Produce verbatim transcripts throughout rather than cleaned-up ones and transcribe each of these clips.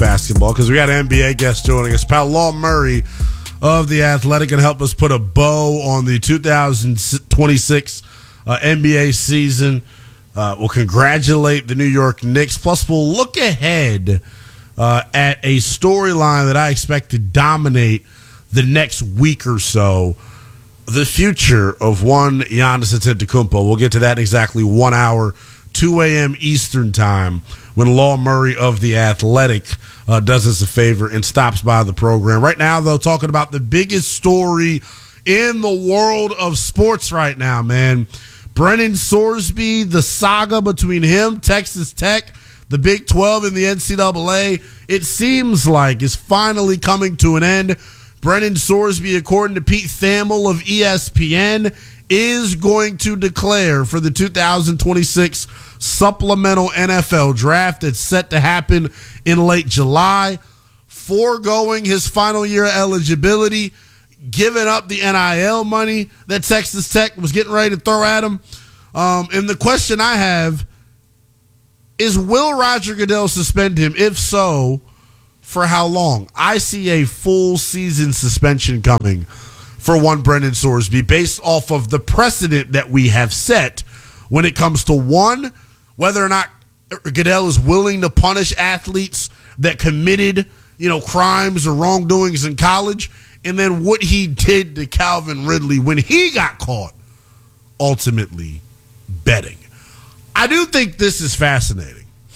basketball because we got an N B A guest joining us. Pal Law Murray of The Athletic can help us put a bow on the two thousand twenty-six uh, N B A season. Uh, we'll congratulate the New York Knicks. Plus, we'll look ahead uh, at a storyline that I expect to dominate the next week or so. The future of one Giannis Antetokounmpo. We'll get to that in exactly one hour, two a.m. Eastern time, when Law Murray of The Athletic uh, does us a favor and stops by the program. Right now, though, talking about the biggest story in the world of sports right now, man. Brennan Sorsby, the saga between him, Texas Tech, the Big twelve, and the N C double A, it seems like is finally coming to an end. Brennan Sorsby, according to Pete Thamel of E S P N, is going to declare for the two thousand twenty-six supplemental N F L draft that's set to happen in late July, foregoing his final year eligibility, giving up the N I L money that Texas Tech was getting ready to throw at him. Um, and the question I have is, will Roger Goodell suspend him? If so, for how long? I see a full season suspension coming for one Brennan Sorsby based off of the precedent that we have set when it comes to, one, whether or not Goodell is willing to punish athletes that committed, you know, crimes or wrongdoings in college, and then what he did to Calvin Ridley when he got caught ultimately betting. I do think this is fascinating.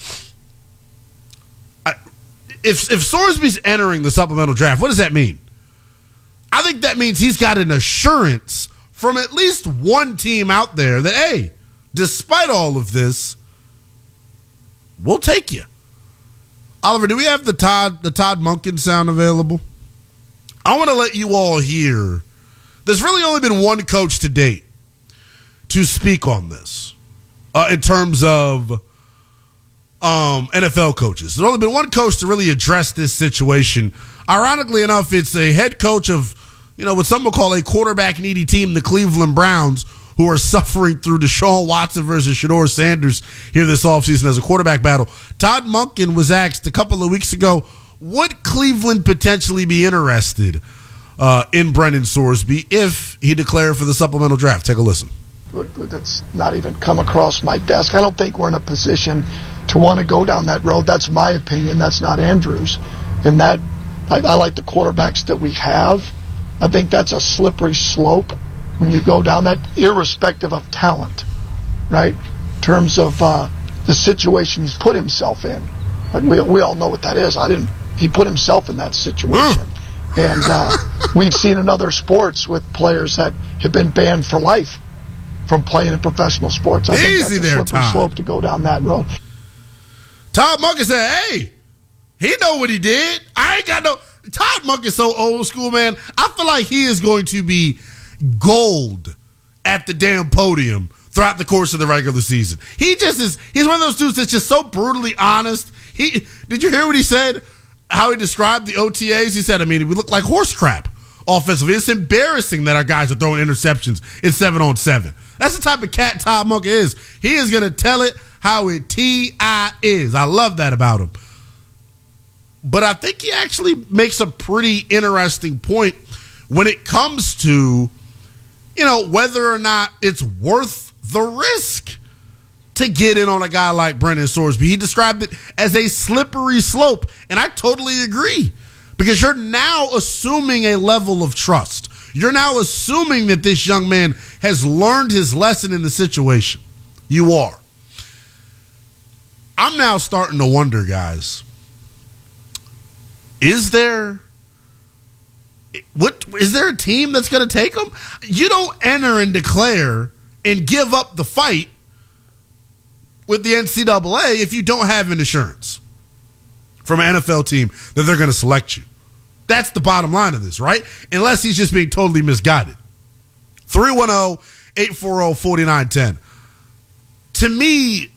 I, if if Sorsby's entering the supplemental draft, what does that mean? I think that means he's got an assurance from at least one team out there that, hey, despite all of this, we'll take you. Oliver, do we have the Todd the Todd Monken sound available? I want to let you all hear. There's really only been one coach to date to speak on this uh, in terms of um, N F L coaches. There's only been one coach to really address this situation. Ironically enough, it's a head coach of, you know, what some will call a quarterback-needy team, the Cleveland Browns, who are suffering through Deshaun Watson versus Shedeur Sanders here this offseason as a quarterback battle. Todd Monken was asked a couple of weeks ago, would Cleveland potentially be interested uh, in Brennan Sorsby if he declared for the supplemental draft? Take a listen. That's not even come across my desk. I don't think we're in a position to want to go down that road. That's my opinion. That's not Andrew's. And that I, I like the quarterbacks that we have. I think that's a slippery slope when you go down that, irrespective of talent, right? In terms of uh, the situation he's put himself in. We, we all know what that is. I didn't. He put himself in that situation. And uh, we've seen in other sports with players that have been banned for life from playing in professional sports. I think Easy that's a there, slippery Todd. slope to go down that road. Todd Monken said, hey, he know what he did. I ain't got no... Todd Monken's so old school, man. I feel like he is going to be gold at the damn podium throughout the course of the regular season. He just is... He's one of those dudes that's just so brutally honest. He Did you hear what he said? How he described the O T As? He said, I mean, we look like horse crap offensively. It's embarrassing that our guys are throwing interceptions in seven on seven. That's the type of cat Todd Monken is. He is going to tell it how it T I is. I love that about him. But I think he actually makes a pretty interesting point when it comes to, you know, whether or not it's worth the risk to get in on a guy like Brennan Sorsby. He described it as a slippery slope, and I totally agree, because you're now assuming a level of trust. You're now assuming that this young man has learned his lesson in the situation. You are. I'm now starting to wonder, guys, is there what is there a team that's going to take him? You don't enter and declare and give up the fight with the N C double A if you don't have an assurance from an N F L team that they're going to select you. That's the bottom line of this, right? Unless he's just being totally misguided. three one zero, eight four zero, four nine one zero. To me,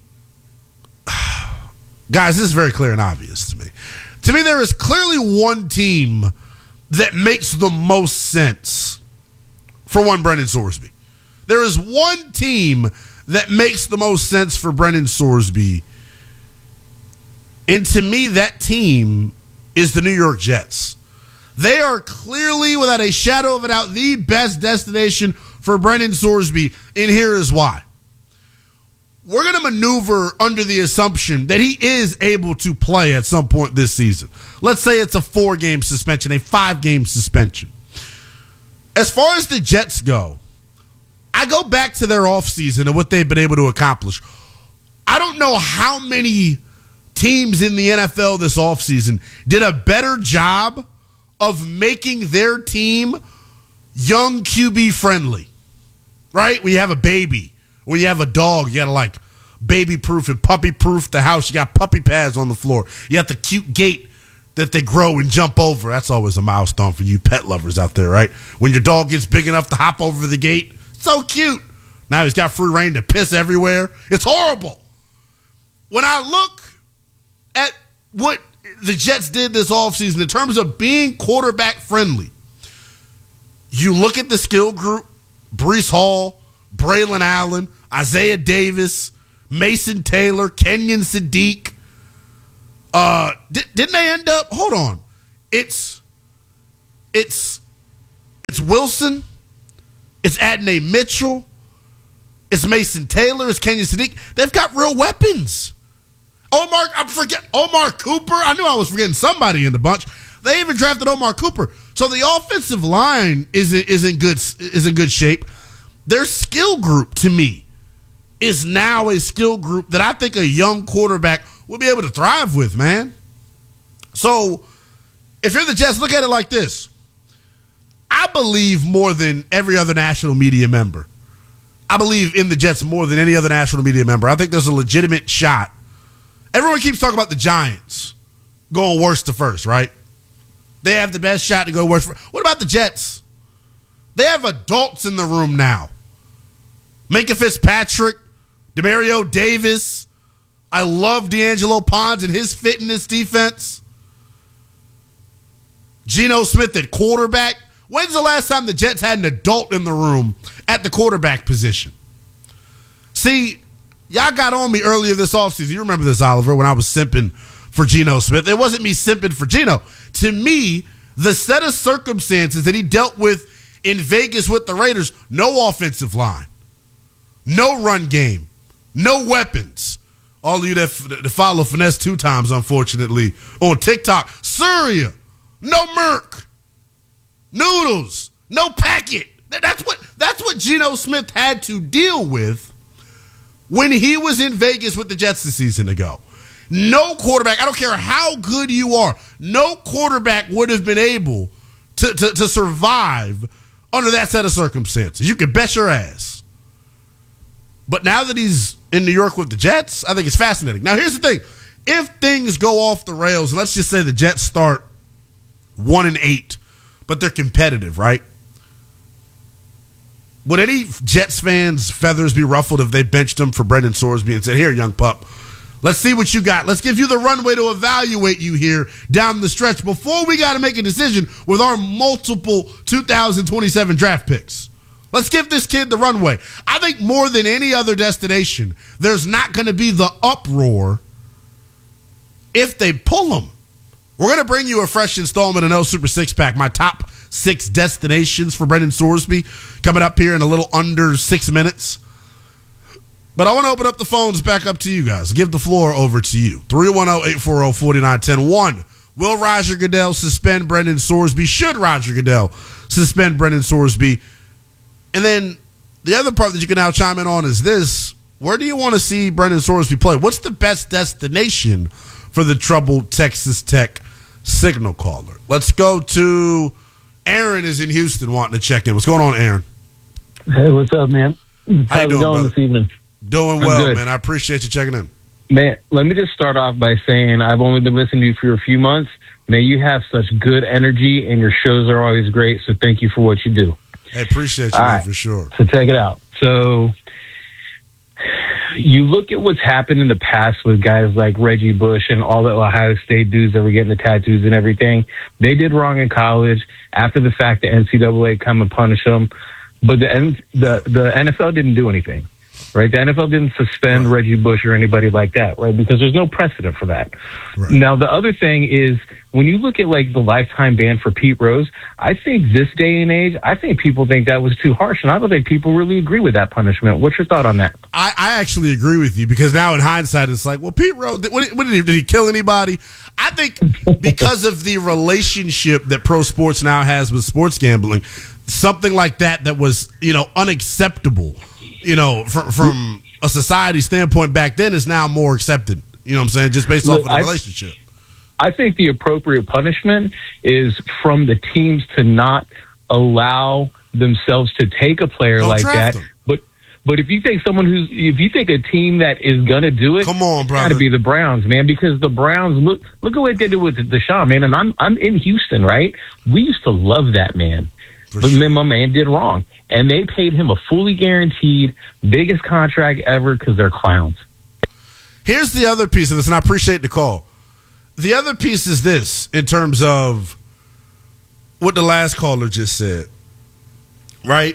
guys, this is very clear and obvious to me. To me, there is clearly one team that makes the most sense for one Brennan Sorsby. There is one team that makes the most sense for Brennan Sorsby. And to me, that team is the New York Jets. They are clearly, without a shadow of a doubt, the best destination for Brendan Sorsby, and here is why. We're going to maneuver under the assumption that he is able to play at some point this season. Let's say it's a four-game suspension, a five-game suspension. As far as the Jets go, I go back to their offseason and what they've been able to accomplish. I don't know how many teams in the N F L this offseason did a better job of making their team young Q B friendly, right? When you have a baby, when you have a dog, you got to like baby proof and puppy proof the house. You got puppy pads on the floor. You got the cute gate that they grow and jump over. That's always a milestone for you pet lovers out there, right? When your dog gets big enough to hop over the gate, so cute. Now he's got free reign to piss everywhere. It's horrible. When I look at what the Jets did this offseason in terms of being quarterback friendly, you look at the skill group, Breece Hall, Braylon Allen, Isaiah Davis, Mason Taylor, Kenyon Sadiq. Uh, di- didn't they end up? Hold on. It's it's it's Wilson. It's Adonai Mitchell. It's Mason Taylor. It's Kenyon Sadiq. They've got real weapons. Omar, I forget Omar Cooper. I knew I was forgetting somebody in the bunch. They even drafted Omar Cooper. So the offensive line is is in good is in good shape. Their skill group, to me, is now a skill group that I think a young quarterback will be able to thrive with, man. So if you're the Jets, look at it like this. I believe more than every other national media member. I believe in the Jets more than any other national media member. I think there's a legitimate shot. Everyone keeps talking about the Giants going worst to first, right? They have the best shot to go worst. What about the Jets? They have adults in the room now. Minka Fitzpatrick, Demario Davis. I love D'Angelo Ponds and his fit in this defense. Geno Smith at quarterback. When's the last time the Jets had an adult in the room at the quarterback position? See, y'all got on me earlier this offseason. You remember this, Oliver, when I was simping for Geno Smith. It wasn't me simping for Geno. To me, the set of circumstances that he dealt with in Vegas with the Raiders, no offensive line, no run game, no weapons. All of you that, that follow Finesse two times, unfortunately, on TikTok, Syria, no Merc, Noodles, no Packet. That's what that's what Geno Smith had to deal with when he was in Vegas with the Jets a season ago. No quarterback, I don't care how good you are, no quarterback would have been able to, to, to survive under that set of circumstances. You can bet your ass. But now that he's in New York with the Jets, I think it's fascinating. Now, here's the thing. If things go off the rails, let's just say the Jets start one and eight, but they're competitive, right? Would any Jets fans' feathers be ruffled if they benched him for Brendan Sorsby and said, here, young pup, let's see what you got. Let's give you the runway to evaluate you here down the stretch before we got to make a decision with our multiple two thousand twenty-seven draft picks. Let's give this kid the runway. I think more than any other destination, there's not going to be the uproar if they pull him. We're going to bring you a fresh installment of No Super Six Pack, my top six destinations for Brendan Sorsby, coming up here in a little under six minutes. But I want to open up the phones back up to you guys. Give the floor over to you. three one zero, eight four zero, four nine one zero. One, will Roger Goodell suspend Brendan Sorsby? Should Roger Goodell suspend Brendan Sorsby? And then the other part that you can now chime in on is this. Where do you want to see Brendan Sorsby play? What's the best destination for the troubled Texas Tech signal caller? Let's go to Aaron is in Houston wanting to check in. What's going on, Aaron? Hey, what's up, man? How How's you it doing, going brother? this evening? Doing I'm well, good. man. I appreciate you checking in. Man, let me just start off by saying I've only been listening to you for a few months. Man, you have such good energy, and your shows are always great, so thank you for what you do. I appreciate you, All man, right. for sure. So check it out. So you look at what's happened in the past with guys like Reggie Bush and all the Ohio State dudes that were getting the tattoos and everything. They did wrong in college. After the fact, the N C double A come and punish them. But the, the, the N F L didn't do anything. right? The N F L didn't suspend right. Reggie Bush or anybody like that, right? Because there's no precedent for that. Right. Now, the other thing is, when you look at like the lifetime ban for Pete Rose, I think this day and age, I think people think that was too harsh, and I don't think people really agree with that punishment. What's your thought on that? I, I actually agree with you, because now in hindsight, it's like, well, Pete Rose, what, what did he did he kill anybody? I think because of the relationship that pro sports now has with sports gambling, something like that that was, you know, unacceptable, you know, from, from a society standpoint back then is now more accepted. You know what I'm saying? Just based Look, off of the I, relationship. I think the appropriate punishment is from the teams to not allow themselves to take a player Don't like that. Them. But but if you think someone who's if you think a team that is gonna do it, come on, brother, it's gotta be the Browns, man, because the Browns look look at what they did with Deshaun, man. And I'm I'm in Houston, right? We used to love that man. For but sure. then my man did wrong. And they paid him a fully guaranteed biggest contract ever because they're clowns. Here's the other piece of this, and I appreciate the call. The other piece is this, in terms of what the last caller just said, right?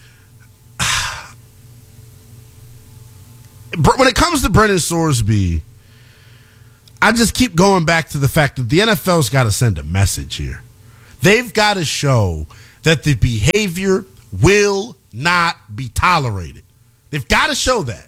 When it comes to Brendan Sorsby, I just keep going back to the fact that the N F L's got to send a message here. They've got to show that the behavior will not be tolerated. They've got to show that.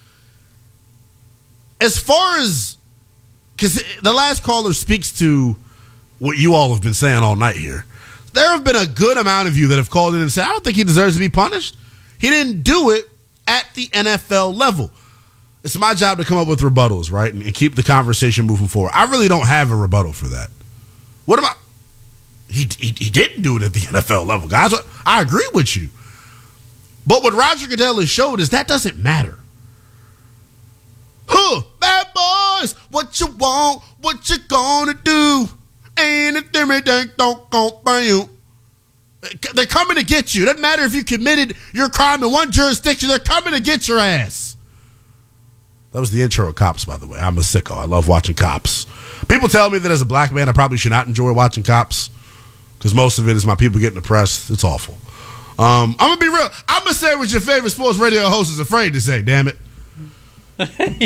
As far as, because the last caller speaks to what you all have been saying all night here. There have been a good amount of you that have called in and said, I don't think he deserves to be punished. He didn't do it at the N F L level. It's my job to come up with rebuttals, right, and, and keep the conversation moving forward. I really don't have a rebuttal for that. What am I? He, he he didn't do it at the N F L level, guys. I agree with you. But what Roger Goodell has showed is that doesn't matter. Huh, bad boys, what you want, what you gonna do? Anything they don't go by you. They're coming to get you. Doesn't matter if you committed your crime in one jurisdiction, they're coming to get your ass. That was the intro of Cops, by the way. I'm a sicko. I love watching Cops. People tell me that as a black man, I probably should not enjoy watching Cops, because most of it is my people getting oppressed. It's awful. Um, I'm going to be real. I'm going to say what your favorite sports radio host is afraid to say, damn it. uh,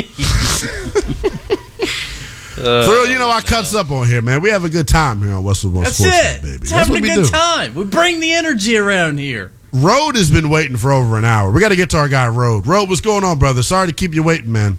Thrill, you know I cuts up on here, man. We have a good time here on Westwood One That's Sports, it. baby. It's That's having what a we good do. time. We bring the energy around here. Rode has been waiting for over an hour. We got to get to our guy, Rode. Rode, what's going on, brother? Sorry to keep you waiting, man.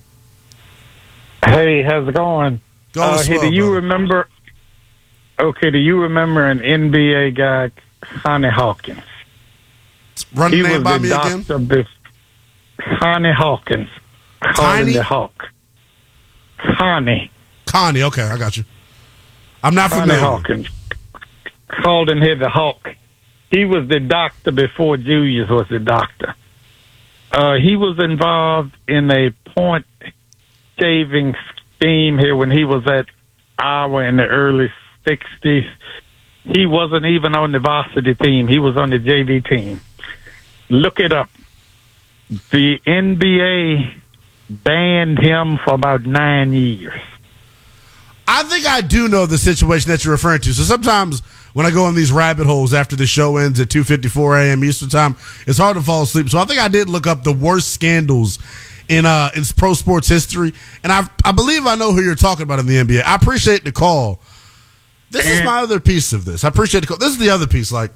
Hey, how's it going? Going uh, slow, hey, do you brother. remember? Okay, do you remember an N B A guy, Sonny Hawkins? Run He the name was by the me again. doctor bef- Sonny Hawkins, called Tiny? him the Hawk. Sonny, Connie, okay, I got you. I'm not Sonny familiar. Hawkins, called him here the Hawk. He was the doctor before Julius was the doctor. Uh, he was involved in a point shaving scheme here when he was at Iowa in the early sixties. He wasn't even on the varsity team. He was on the J V team. Look it up. The N B A banned him for about nine years. I think I do know the situation that you're referring to. So sometimes when I go in these rabbit holes after the show ends at two fifty-four a.m. Eastern time, it's hard to fall asleep. So I think I did look up the worst scandals in uh in pro sports history, and I I believe I know who you're talking about in the N B A. I appreciate the call. This is my other piece of this. I appreciate the call. This is the other piece. Like,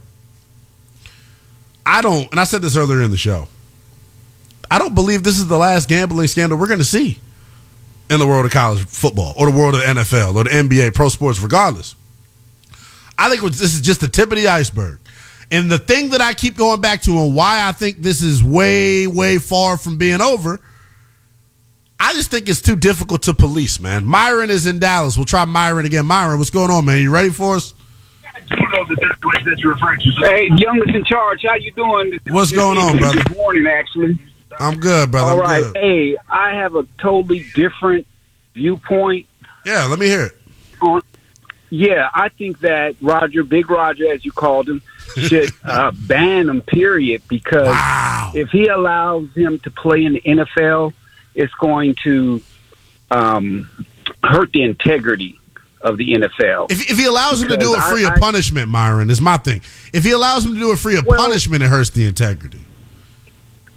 I don't, and I said this earlier in the show, I don't believe this is the last gambling scandal we're going to see in the world of college football or the world of the N F L or the N B A, pro sports, regardless. I think this is just the tip of the iceberg. And the thing that I keep going back to and why I think this is way, way far from being over, I just think it's too difficult to police, man. Myron is in Dallas. We'll try Myron again. Myron, what's going on, man? You ready for us? Hey, youngest in charge, how you doing? What's going on, brother? This morning, actually. I'm good, brother. All I'm right. good. Hey, I have a totally different viewpoint. Yeah, let me hear it. On, yeah, I think that Roger, Big Roger, as you called him, should uh, ban him, period, because Wow. if he allows him to play in the N F L, it's going to um, hurt the integrity of the N F L. If, if he allows him to do it Because free I- of punishment, Myron, is my thing. If he allows him to do it free of Well- punishment, it hurts the integrity.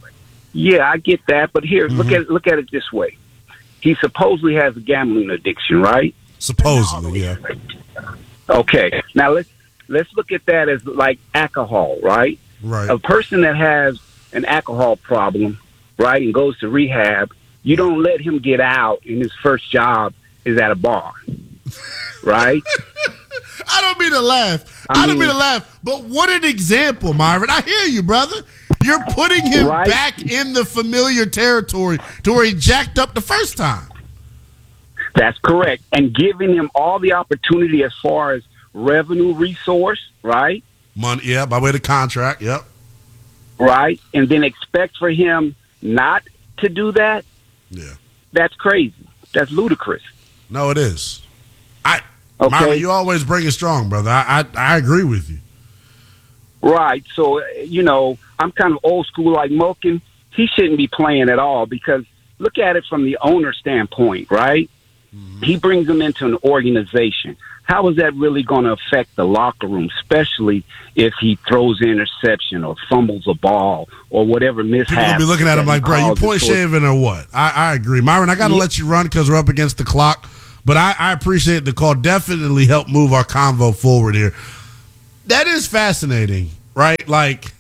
Yeah, I get that, but here, mm-hmm. look at it, look at it this way. He supposedly has a gambling addiction, right? Supposedly, yeah. Okay, now let's let's look at that as like alcohol, right? Right. A person that has an alcohol problem, right, and goes to rehab, you don't let him get out and his first job is at a bar, right? I don't mean to laugh. I, I mean, don't mean to laugh, but what an example, Myron. I hear you, brother. You're putting him right? back in the familiar territory to where he jacked up the first time. That's correct. And giving him all the opportunity as far as revenue resource, right? Money, yeah, by way of the contract, yep. Right? And then expect for him not to do that? Yeah. That's crazy. That's ludicrous. No, it is. I, okay. Myron, you always bring it strong, brother. I, I, I agree with you. Right. So, you know, I'm kind of old school like Moken. He shouldn't be playing at all because look at it from the owner standpoint, right? Mm-hmm. He brings them into an organization. How is that really going to affect the locker room, especially if he throws an interception or fumbles a ball or whatever mishap? People will be looking at him like, bro, you point shaving or what? I, I agree. Myron, I got to yeah. let you run because we're up against the clock, but I, I appreciate the call. Definitely help move our convo forward here. That is fascinating, right? Like,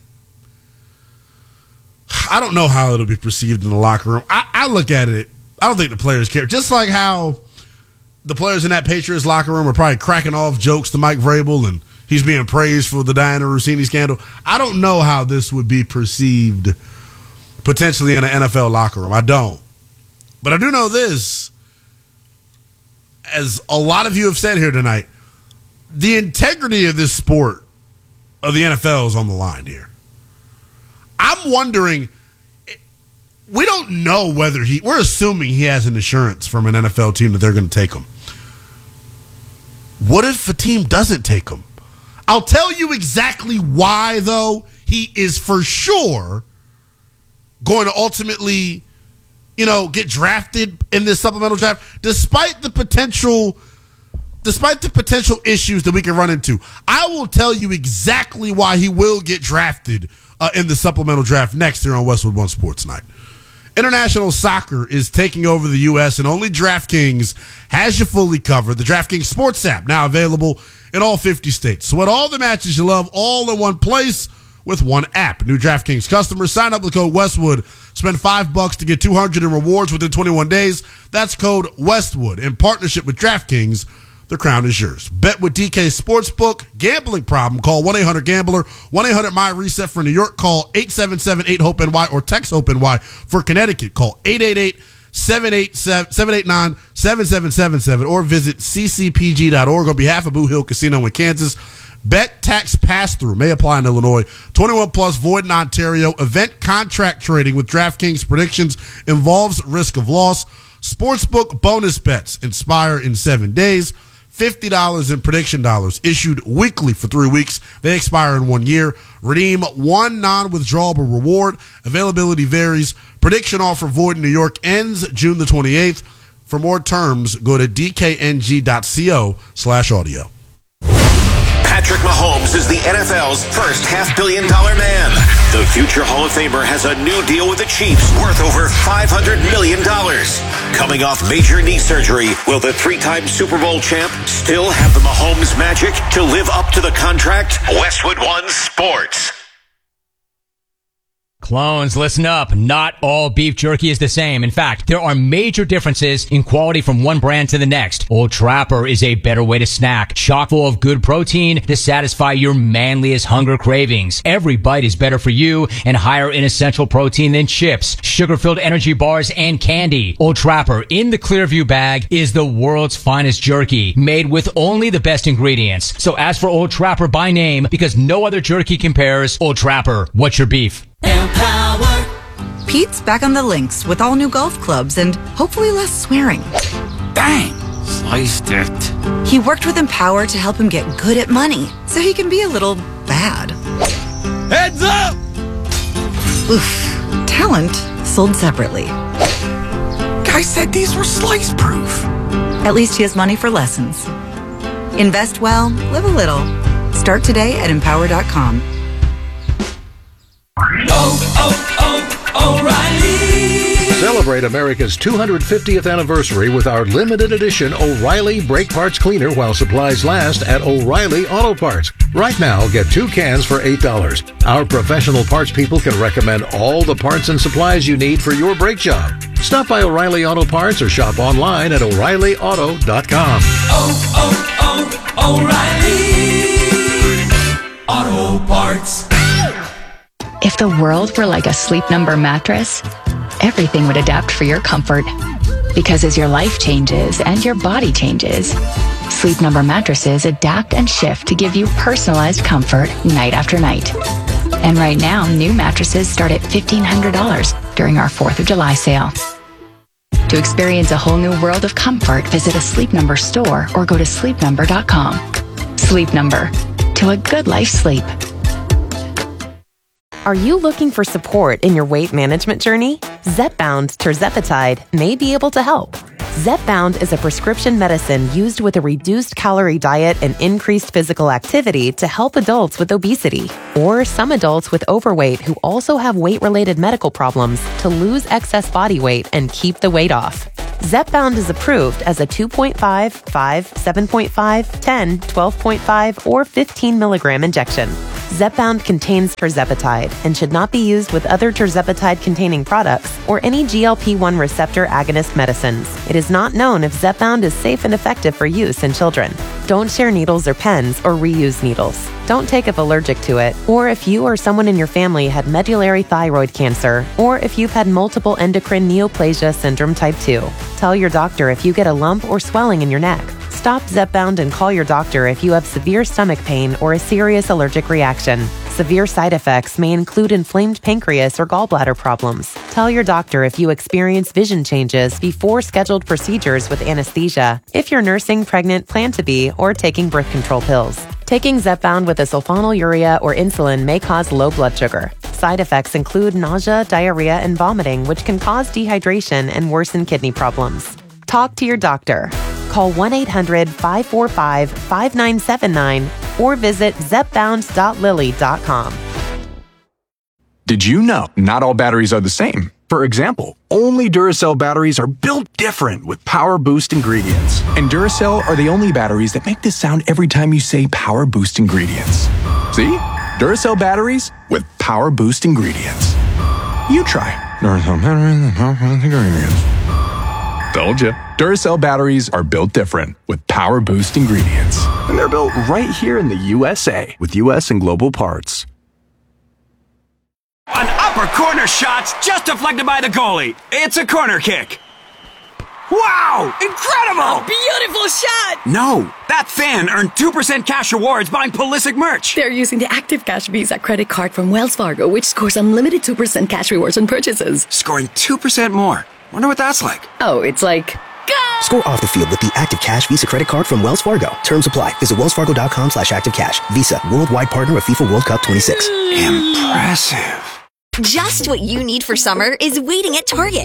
I don't know how it'll be perceived in the locker room. I, I look at it, I don't think the players care. Just like how the players in that Patriots locker room are probably cracking off jokes to Mike Vrabel and he's being praised for the Diana Rossini scandal. I don't know how this would be perceived potentially in an N F L locker room. I don't. But I do know this, as a lot of you have said here tonight, the integrity of this sport of the N F L is on the line here. I'm wondering, we don't know whether he, we're assuming he has an insurance from an N F L team that they're going to take him. What if a team doesn't take him? I'll tell you exactly why, though, he is for sure going to ultimately, you know, get drafted in this supplemental draft, despite the potential Despite the potential issues that we can run into. I will tell you exactly why he will get drafted uh, in the supplemental draft next year on Westwood One Sports Night. International soccer is taking over the U S and only DraftKings has you fully covered. The DraftKings Sports app now available in all fifty states. So with all the matches you love all in one place with one app. New DraftKings customers sign up with code Westwood. Spend five bucks to get two hundred in rewards within twenty-one days. That's code Westwood in partnership with DraftKings. The crown is yours. Bet with D K Sportsbook. Gambling problem? Call one eight hundred gambler. one eight hundred M Y reset for New York. Call eight seven seven eight hope N Y or text HOPE N Y. For Connecticut, call eight eight eight seven eight nine seven seven seven seven or visit c c p g dot org on behalf of Boo Hill Casino in Kansas. Bet tax pass-through may apply in Illinois. twenty-one plus void in Ontario. Event contract trading with DraftKings predictions involves risk of loss. Sportsbook bonus bets expire in seven days. fifty dollars in prediction dollars issued weekly for three weeks. They expire in one year. Redeem one non-withdrawable reward. Availability varies. Prediction offer void in New York ends June the twenty-eighth. For more terms, go to d k n g dot co slash audio. Patrick Mahomes is the N F L's first half-billion dollar man. The future Hall of Famer has a new deal with the Chiefs worth over five hundred million dollars. Coming off major knee surgery, will the three-time Super Bowl champ still have the Mahomes magic to live up to the contract? Westwood One Sports. Clones, listen up. Not all beef jerky is the same. In fact, there are major differences in quality from one brand to the next. Old Trapper is a better way to snack, chock full of good protein to satisfy your manliest hunger cravings. Every bite is better for you and higher in essential protein than chips, sugar-filled energy bars, and candy. Old Trapper in the Clearview bag is the world's finest jerky, made with only the best ingredients. So ask for Old Trapper by name because no other jerky compares. Old Trapper, what's your beef? Empower. Pete's back on the links with all new golf clubs and hopefully less swearing. Dang, sliced it. He worked with Empower to help him get good at money so he can be a little bad. Heads up! Oof. Talent sold separately. Guy said these were slice proof. At least he has money for lessons. Invest well, live a little. Start today at empower dot com. Oh, oh, O'Reilly. Celebrate America's two hundred fiftieth anniversary with our limited edition O'Reilly Brake Parts Cleaner while supplies last at O'Reilly Auto Parts. Right now, get two cans for eight dollars. Our professional parts people can recommend all the parts and supplies you need for your brake job. Stop by O'Reilly Auto Parts or shop online at O'Reilly Auto dot com. Oh, oh, oh, O'Reilly Auto Parts. If the world were like a Sleep Number mattress, everything would adapt for your comfort. Because as your life changes and your body changes, Sleep Number mattresses adapt and shift to give you personalized comfort night after night. And right now, new mattresses start at fifteen hundred dollars during our fourth of July sale. To experience a whole new world of comfort, visit a Sleep Number store or go to sleep number dot com. Sleep Number. To a good life sleep. Are you looking for support in your weight management journey? Zepbound tirzepatide may be able to help. Zepbound is a prescription medicine used with a reduced calorie diet and increased physical activity to help adults with obesity or some adults with overweight who also have weight-related medical problems to lose excess body weight and keep the weight off. Zepbound is approved as a two point five, five, seven point five, ten, twelve point five, or fifteen milligram injection. Zepbound contains tirzepatide and should not be used with other tirzepatide-containing products or any G L P one receptor agonist medicines. It is not known if Zepbound is safe and effective for use in children. Don't share needles or pens or reuse needles. Don't take if allergic to it, or if you or someone in your family had medullary thyroid cancer, or if you've had multiple endocrine neoplasia syndrome type two. Tell your doctor if you get a lump or swelling in your neck. Stop Zepbound and call your doctor if you have severe stomach pain or a serious allergic reaction. Severe side effects may include inflamed pancreas or gallbladder problems. Tell your doctor if you experience vision changes before scheduled procedures with anesthesia, if you're nursing, pregnant, plan to be, or taking birth control pills. Taking Zepbound with a sulfonylurea or insulin may cause low blood sugar. Side effects include nausea, diarrhea, and vomiting, which can cause dehydration and worsen kidney problems. Talk to your doctor. Call one eight hundred, five four five, five nine seven nine or visit zepbound dot lilly dot com. Did you know not all batteries are the same? For example, only Duracell batteries are built different with Power Boost ingredients. And Duracell are the only batteries that make this sound every time you say Power Boost ingredients. See? Duracell batteries with Power Boost ingredients. You try. Duracell batteries with Power Boost ingredients. Told ya. Duracell batteries are built different with Power Boost ingredients. And they're built right here in the U S A with U S and global parts. An upper corner shot's just deflected by the goalie. It's a corner kick. Wow! Incredible! A beautiful shot! No, that fan earned two percent cash rewards buying Pulisic merch. They're using the Active Cash Visa credit card from Wells Fargo, which scores unlimited two percent cash rewards on purchases. Scoring two percent more. Wonder what that's like. Oh, it's like... Go! Score off the field with the Active Cash Visa credit card from Wells Fargo. Terms apply. Visit wellsfargo.com slash activecash. Visa, worldwide partner of FIFA World Cup twenty-six. Impressive. Just what you need for summer is waiting at Target.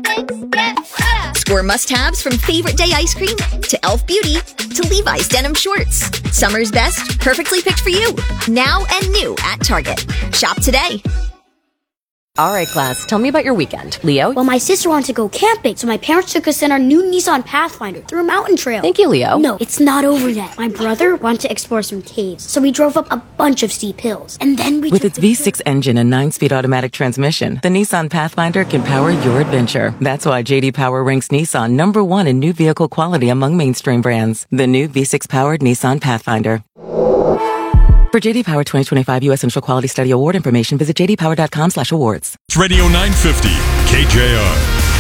Score must-haves from Favorite Day ice cream to e l f Beauty to Levi's denim shorts. Summer's best, perfectly picked for you. Now and new at Target. Shop today. All right, class, tell me about your weekend. Leo? Well, my sister wanted to go camping, so my parents took us in our new Nissan Pathfinder through a mountain trail. Thank you, Leo. No, it's not over yet. My brother wanted to explore some caves, so we drove up a bunch of steep hills. And then we With its V six engine and nine-speed automatic transmission, the Nissan Pathfinder can power your adventure. That's why J D Power ranks Nissan number one in new vehicle quality among mainstream brands. The new V six-powered Nissan Pathfinder. For J D Power twenty twenty-five U S Central Quality Study Award information, visit j d power dot com slash awards. It's Radio nine fifty, K J R.